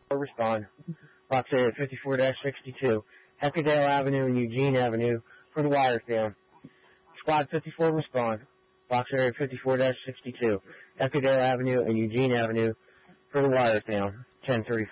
respond. Box area 54-62, Hectordale Avenue and Eugene Avenue for the wires down. Squad 54 respond. Box area 54-62, Hectordale Avenue and Eugene Avenue for the wires down. 10:35.